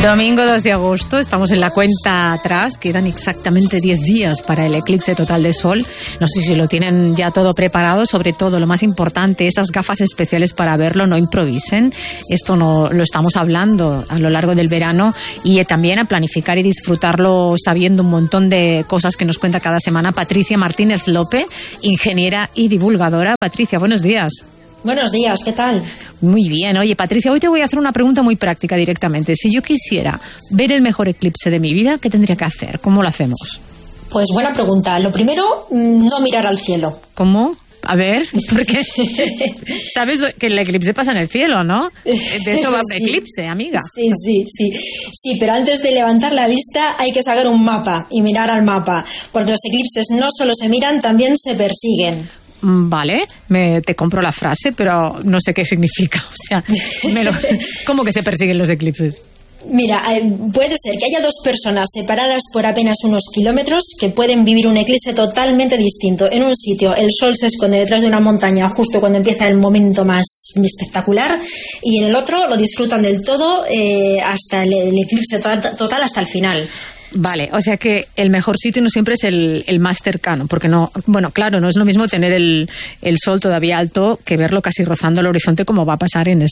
Domingo 2 de agosto, estamos en la cuenta atrás, quedan exactamente 10 días para el eclipse total de sol. No sé si lo tienen ya todo preparado, sobre todo lo más importante, esas gafas especiales para verlo, no improvisen. Esto no lo estamos hablando a lo largo del verano y también a planificar y disfrutarlo sabiendo un montón de cosas que nos cuenta cada semana Patricia Martínez Lope, ingeniera y divulgadora. Patricia, buenos días. Buenos días, ¿qué tal? Muy bien. Oye, Patricia, hoy te voy a hacer una pregunta muy práctica directamente. Si yo quisiera ver el mejor eclipse de mi vida, ¿qué tendría que hacer? ¿Cómo lo hacemos? Pues buena pregunta. Lo primero, no mirar al cielo. ¿Cómo? A ver, porque sabes que el eclipse pasa en el cielo, ¿no? De eso va un eclipse, amiga. Sí, pero antes de levantar la vista hay que sacar un mapa y mirar al mapa, porque los eclipses no solo se miran, también se persiguen. Vale, te compro la frase, pero no sé qué significa. O sea, ¿cómo que se persiguen los eclipses? Mira, puede ser que haya dos personas separadas por apenas unos kilómetros que pueden vivir un eclipse totalmente distinto. En un sitio el sol se esconde detrás de una montaña justo cuando empieza el momento más espectacular y en el otro lo disfrutan del todo hasta el eclipse total hasta el final. Vale, o sea que el mejor sitio no siempre es el más cercano, porque no, bueno, claro, no es lo mismo tener el sol todavía alto que verlo casi rozando el horizonte como va a pasar en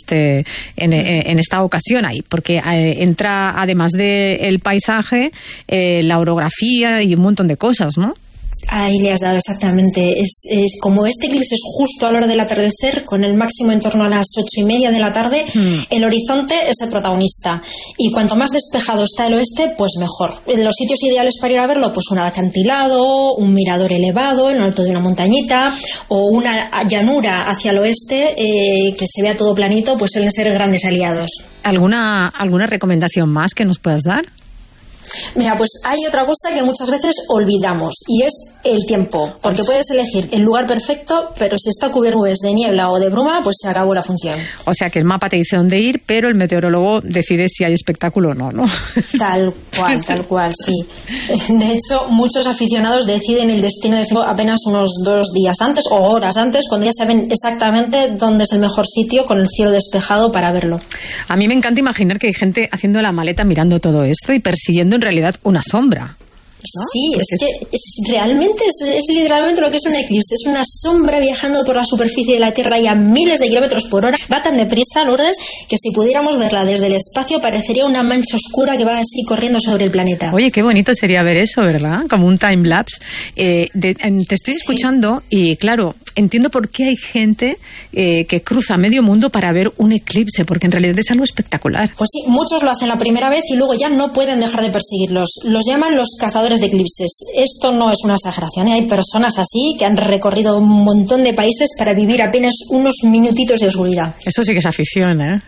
esta ocasión ahí, porque entra además del paisaje, la orografía y un montón de cosas, ¿no? Ahí le has dado exactamente. Es como este eclipse es justo a la hora del atardecer, con el máximo en torno a las 8:30 de la tarde, el horizonte es el protagonista. Y cuanto más despejado está el oeste, pues mejor. Los sitios ideales para ir a verlo, pues un acantilado, un mirador elevado en lo alto de una montañita, o una llanura hacia el oeste, que se vea todo planito, pues suelen ser grandes aliados. ¿Alguna recomendación más que nos puedas dar? Mira, pues hay otra cosa que muchas veces olvidamos y es el tiempo, porque puedes elegir el lugar perfecto, pero si está cubierto de niebla o de bruma, pues se acabó la función. O sea que el mapa te dice dónde ir, pero el meteorólogo decide si hay espectáculo o no, ¿no? Tal cual, sí. De hecho, muchos aficionados deciden el destino definitivo apenas unos 2 días antes o horas antes, cuando ya saben exactamente dónde es el mejor sitio con el cielo despejado para verlo. A mí me encanta imaginar que hay gente haciendo la maleta mirando todo esto y persiguiendo en realidad una sombra, ¿no? Sí, es literalmente lo que es un eclipse. Es una sombra viajando por la superficie de la Tierra y a miles de kilómetros por hora. Va tan deprisa, Lourdes, que si pudiéramos verla desde el espacio parecería una mancha oscura que va así corriendo sobre el planeta. Oye, qué bonito sería ver eso, ¿verdad? Como un time-lapse. Te estoy escuchando y, claro, entiendo por qué hay gente que cruza medio mundo para ver un eclipse, porque en realidad es algo espectacular. Pues sí, muchos lo hacen la primera vez y luego ya no pueden dejar de perseguirlos. Los llaman los cazadores de eclipses. Esto no es una exageración, ¿eh? Hay personas así que han recorrido un montón de países para vivir apenas unos minutitos de oscuridad. Eso sí que es afición, ¿eh?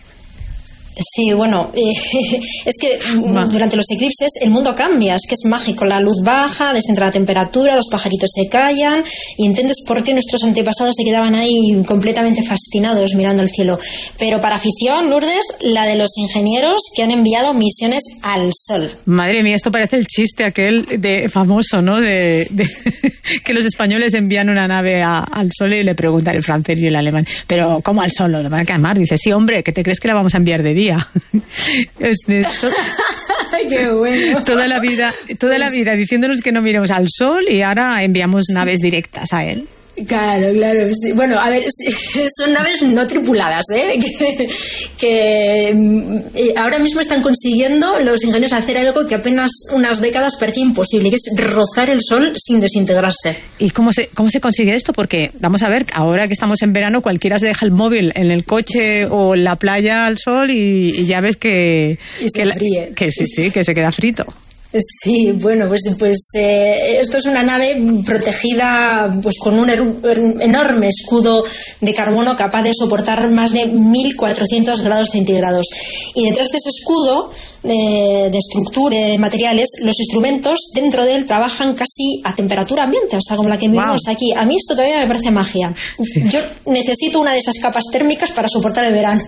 Sí, bueno, es que durante los eclipses el mundo cambia, es que es mágico, la luz baja, descentra la temperatura, los pajaritos se callan y entiendes por qué nuestros antepasados se quedaban ahí completamente fascinados mirando el cielo. Pero para afición, Lourdes, la de los ingenieros que han enviado misiones al Sol. Madre mía, esto parece el chiste aquel de famoso, ¿no? De que los españoles envían una nave al Sol y le preguntan el francés y el alemán, pero ¿cómo al Sol? ¿Lo van a quemar? Dice, sí, hombre, ¿qué te crees que la vamos a enviar de día? Qué bueno. Toda la vida diciéndonos que no miremos al sol y ahora enviamos naves directas a él. Claro, sí. Bueno, a ver, son naves no tripuladas, que ahora mismo están consiguiendo los ingenieros hacer algo que apenas unas décadas parecía imposible, que es rozar el sol sin desintegrarse. ¿Y cómo se consigue esto? Porque, vamos a ver, ahora que estamos en verano, cualquiera se deja el móvil en el coche o en la playa al sol y ya ves que se queda frito. Sí, bueno, pues esto es una nave protegida pues con un enorme escudo de carbono capaz de soportar más de 1.400 grados centígrados. Y detrás de ese escudo de estructura, de materiales, los instrumentos dentro de él trabajan casi a temperatura ambiente, o sea, como la que vivimos aquí. A mí esto todavía me parece magia. Sí. Yo necesito una de esas capas térmicas para soportar el verano.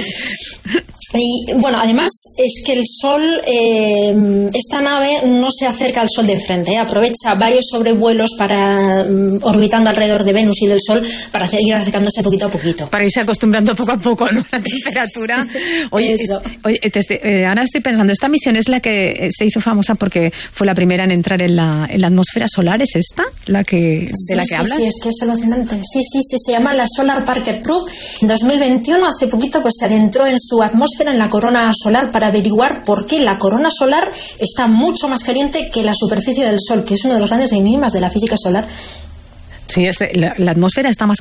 Y bueno, además es que el sol, esta nave no se acerca al sol de frente, aprovecha varios sobrevuelos para orbitando alrededor de Venus y del sol para ir acercándose poquito a poquito. Para irse acostumbrando poco a poco, ¿no? La temperatura. Oye, Ana, estoy estoy pensando, esta misión es la que se hizo famosa porque fue la primera en entrar en la atmósfera solar, ¿es esta de la que hablas? Sí, es que es alucinante. Sí, se llama la Solar Parker Probe. En 2021, hace poquito, pues se adentró en su atmósfera, en la corona solar, para averiguar por qué la corona solar está mucho más caliente que la superficie del Sol, que es uno de los grandes enigmas de la física solar. Sí, la atmósfera está más